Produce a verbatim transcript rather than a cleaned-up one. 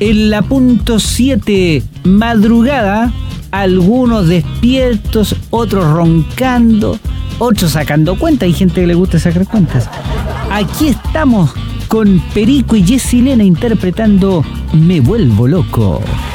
En la punto siete, madrugada, algunos despiertos, otros roncando, otros sacando cuentas. Hay gente que le gusta sacar cuentas. Aquí estamos con Perico y Jessy Lena interpretando Me Vuelvo Loco.